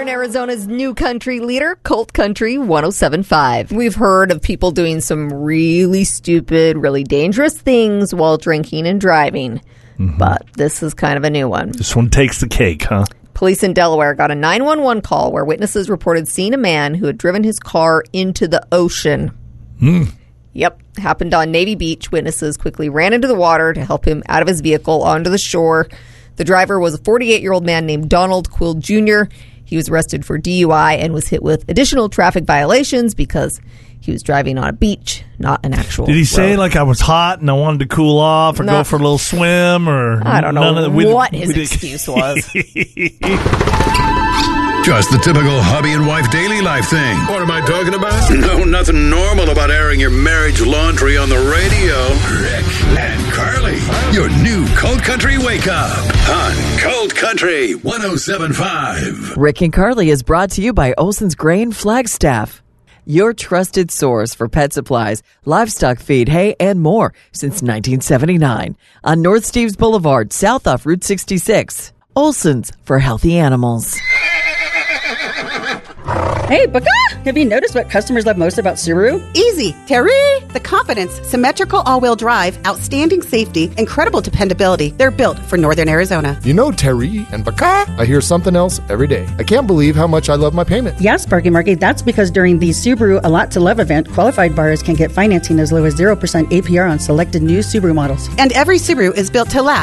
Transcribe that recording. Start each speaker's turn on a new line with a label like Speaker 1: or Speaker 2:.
Speaker 1: Northern Arizona's new country leader, Colt Country 107.5. We've heard of people doing some really stupid, really dangerous things while drinking and driving. But this is kind of a new one.
Speaker 2: This one takes the cake, huh?
Speaker 1: Police in Delaware got a 911 call where witnesses reported seeing a man who had driven his car into the ocean. Yep, happened on Navy Beach. Witnesses quickly ran into the water to help him out of his vehicle onto the shore. The driver was a 48-year-old man named Donald Quill Jr. He was arrested for DUI and was hit with additional traffic violations because he was driving on a beach, not an actual
Speaker 2: Did he say,
Speaker 1: road.
Speaker 2: like, I was hot and I wanted to cool off or
Speaker 1: No.
Speaker 2: go for a little swim? Or
Speaker 1: I don't know
Speaker 2: none of
Speaker 1: what his excuse was.
Speaker 3: Just the typical hubby and wife daily life thing. What am I talking about? No, nothing normal about airing your marriage laundry on the radio. Rick and Carly, your new Cold Country Wake Up on Cold Country 107.5.
Speaker 4: Rick and Carly is brought to you by Olson's Grain Flagstaff, your trusted source for pet supplies, livestock feed, hay, and more since 1979 on North Steves Boulevard, south off Route 66. Olson's for healthy animals.
Speaker 5: Hey, Baka! Have you noticed what customers love most about Subaru?
Speaker 6: Easy, Terry. The confidence, symmetrical all-wheel drive, outstanding safety, incredible dependability. They're built for Northern Arizona.
Speaker 7: You know, Terry and Baka, I hear something else every day. I can't believe how much I love my payment.
Speaker 5: Yes, Sparky Marky, that's because during the Subaru A Lot to Love event, qualified buyers can get financing as low as 0% APR on selected new Subaru models.
Speaker 6: And every Subaru is built to last.